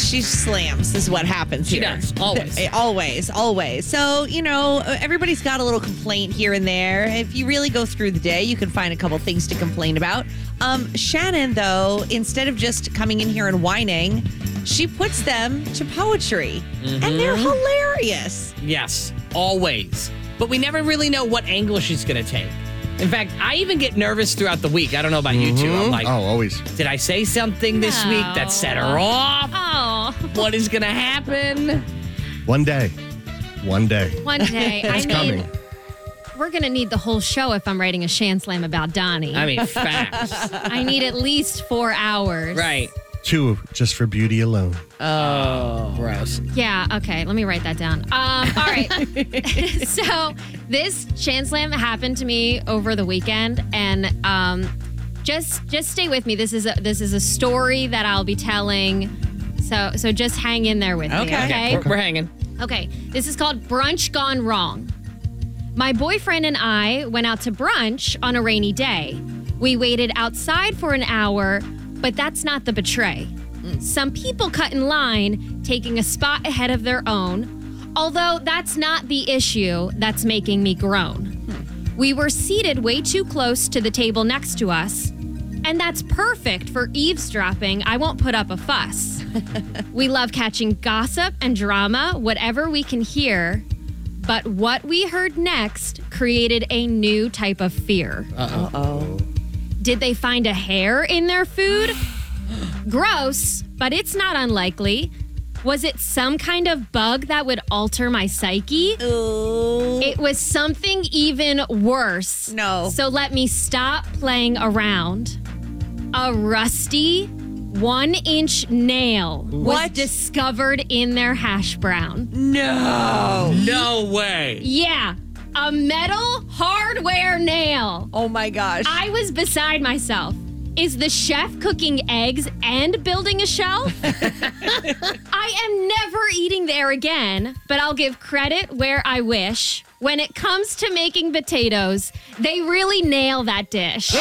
she slams is what happens here. She does, always. Always. So, everybody's got a little complaint here and there. If you really go through the day, you can find a couple things to complain about. Shannon, though, instead of just coming in here and whining, she puts them to poetry. Mm-hmm. And they're hilarious. Yes, always. But we never really know what angle she's going to take. In fact, I even get nervous throughout the week. I don't know about you two. I'm like, always. Did I say something this week that set her off? Oh. What is going to happen? One day. One day. It's coming. We're going to need the whole show if I'm writing a Shan Slam about Donnie. I mean, facts. I need at least 4 hours. Right. 2 just for beauty alone. Oh, gross. Yeah, okay. Let me write that down. All right. So this Shan Slam happened to me over the weekend, and just stay with me. This is a story that I'll be telling. So just hang in there with me. Okay. We're hanging. Okay. This is called Brunch Gone Wrong. My boyfriend and I went out to brunch on a rainy day. We waited outside for an hour, but that's not the betray. Some people cut in line, taking a spot ahead of their own, although that's not the issue that's making me groan. We were seated way too close to the table next to us, and that's perfect for eavesdropping. I won't put up a fuss. We love catching gossip and drama, whatever we can hear, but what we heard next created a new type of fear. Uh-oh. Did they find a hair in their food? Gross, but it's not unlikely. Was it some kind of bug that would alter my psyche? Ooh. It was something even worse. No. So let me stop playing around. A rusty 1-inch nail was discovered in their hash brown. No. No way. Yeah. A metal hardware nail. Oh my gosh. I was beside myself. Is the chef cooking eggs and building a shelf? I am never eating there again, but I'll give credit where I wish. When it comes to making potatoes, they really nail that dish.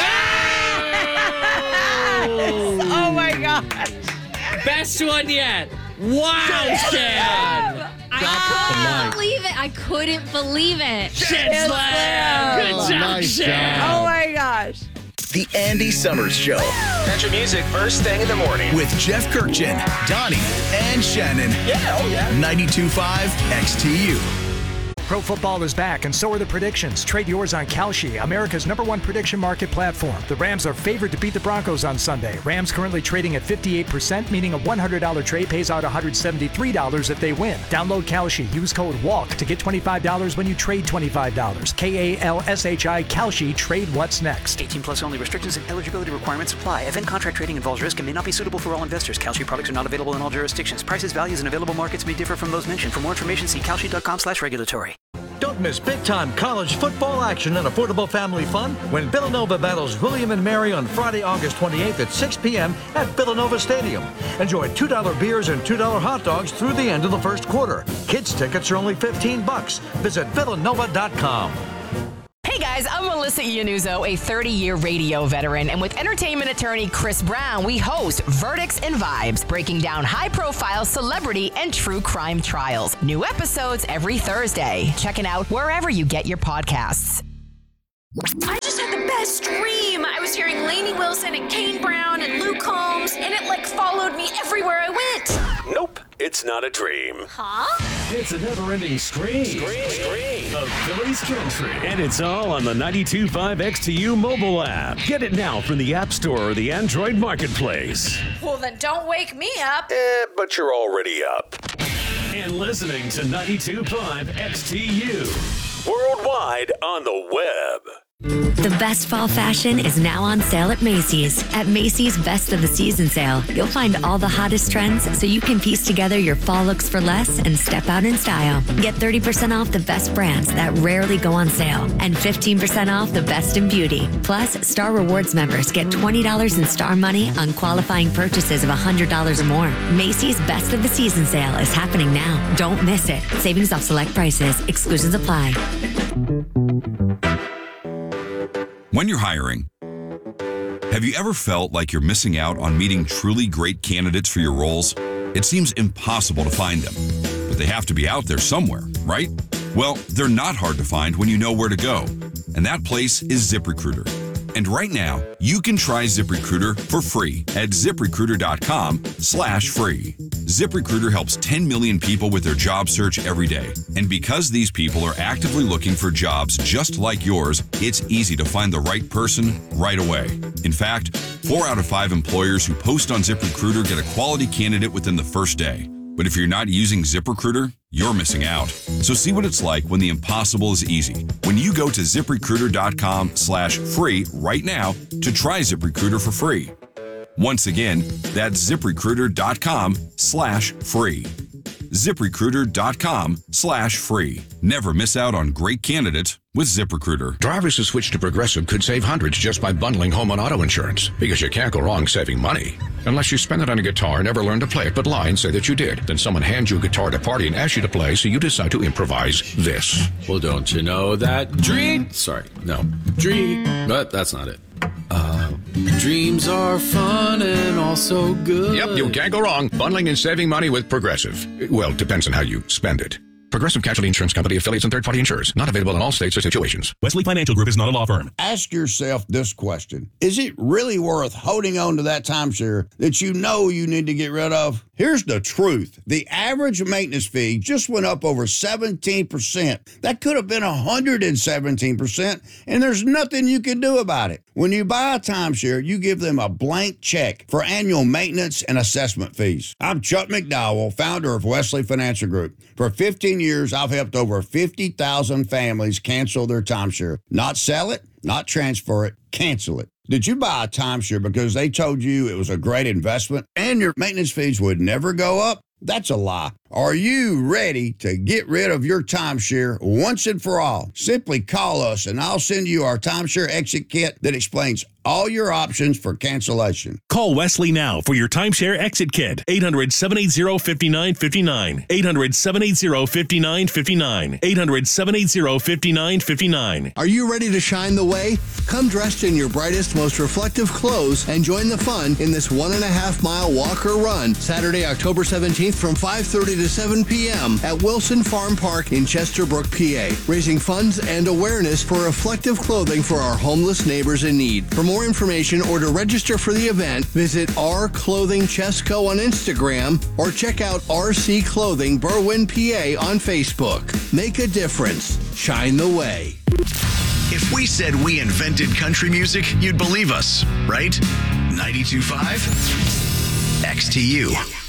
Oh my gosh. Best one yet. Wow, Shan. I couldn't believe it. I couldn't believe it. Shan Slam. Good job, Nice Shan. Oh my gosh. The Andy Summers Show. Country music first thing in the morning. With Jeff Kirkjian, Donnie, and Shannon. Yeah, oh yeah. 92.5 XTU. Pro football is back, and so are the predictions. Trade yours on Kalshi, America's #1 prediction market platform. The Rams are favored to beat the Broncos on Sunday. Rams currently trading at 58%, meaning a $100 trade pays out $173 if they win. Download Kalshi. Use code WALK to get $25 when you trade $25. KALSHI Kalshi. Trade what's next. 18 plus only. Restrictions and eligibility requirements apply. Event contract trading involves risk and may not be suitable for all investors. Kalshi products are not available in all jurisdictions. Prices, values, and available markets may differ from those mentioned. For more information, see kalshi.com/regulatory. Don't miss big-time college football action and affordable family fun when Villanova battles William and Mary on Friday, August 28th at 6 p.m. at Villanova Stadium. Enjoy $2 beers and $2 hot dogs through the end of the first quarter. Kids tickets are only $15. Visit villanova.com. Hey guys, I'm Melissa Iannuzzo, a 30-year radio veteran, and with entertainment attorney Chris Brown, we host Verdicts and Vibes, breaking down high-profile celebrity and true crime trials. New episodes every Thursday. Check it out wherever you get your podcasts. I just had the best dream. I was hearing Lainey Wilson and Kane Brown and Luke Combs, and it followed me everywhere I went. Nope, it's not a dream. Huh? It's a never-ending stream of Phillies country. And it's all on the 92.5 XTU mobile app. Get it now from the App Store or the Android Marketplace. Well, then don't wake me up. But you're already up. And listening to 92.5 XTU. Worldwide on the web. The best fall fashion is now on sale at Macy's. At Macy's Best of the Season sale, you'll find all the hottest trends so you can piece together your fall looks for less and step out in style. Get 30% off the best brands that rarely go on sale and 15% off the best in beauty. Plus, Star Rewards members get $20 in Star money on qualifying purchases of $100 or more. Macy's Best of the Season sale is happening now. Don't miss it. Savings off select prices. Exclusions apply. When you're hiring, have you ever felt like you're missing out on meeting truly great candidates for your roles? It seems impossible to find them, but they have to be out there somewhere, right? Well, they're not hard to find when you know where to go, and that place is ZipRecruiter. And right now, you can try ZipRecruiter for free at ZipRecruiter.com/free. ZipRecruiter helps 10 million people with their job search every day. And because these people are actively looking for jobs just like yours, it's easy to find the right person right away. In fact, 4 out of 5 employers who post on ZipRecruiter get a quality candidate within the first day. But if you're not using ZipRecruiter, you're missing out. So see what it's like when the impossible is easy. When you go to ZipRecruiter.com/free right now to try ZipRecruiter for free. Once again, that's ZipRecruiter.com/free. ZipRecruiter.com/free. Never miss out on great candidates with ZipRecruiter. Drivers who switch to Progressive could save hundreds just by bundling home and auto insurance, because you can't go wrong saving money. Unless you spend it on a guitar and never learn to play it, but lie and say that you did. Then someone hands you a guitar at a party and asks you to play, so you decide to improvise this. Well, don't you know that but that's not it. Dreams are fun and also good. Yep, you can't go wrong bundling and saving money with Progressive. Well, depends on how you spend it. Progressive Casualty Insurance Company, affiliates, and third-party insurers. Not available in all states or situations. Wesley Financial Group is not a law firm. Ask yourself this question. Is it really worth holding on to that timeshare that you know you need to get rid of? Here's the truth. The average maintenance fee just went up over 17%. That could have been 117%, and there's nothing you can do about it. When you buy a timeshare, you give them a blank check for annual maintenance and assessment fees. I'm Chuck McDowell, founder of Wesley Financial Group. For 15 years, I've helped over 50,000 families cancel their timeshare. Not sell it, not transfer it, cancel it. Did you buy a timeshare because they told you it was a great investment and your maintenance fees would never go up? That's a lie. Are you ready to get rid of your timeshare once and for all? Simply call us and I'll send you our timeshare exit kit that explains all your options for cancellation. Call Wesley now for your timeshare exit kit. 800-780-5959. 800-780-5959. 800-780-5959. Are you ready to shine the way? Come dressed in your brightest, most reflective clothes and join the fun in this 1.5-mile walk or run Saturday, October 17th from 5:30 to 7 p.m. at Wilson Farm Park in Chesterbrook, PA, raising funds and awareness for reflective clothing for our homeless neighbors in need. For more information or to register for the event, visit R Clothing Chesco on Instagram or check out RC Clothing Berwyn, PA on Facebook. Make a difference. Shine the way. If we said we invented country music, you'd believe us, right? 92.5 XTU.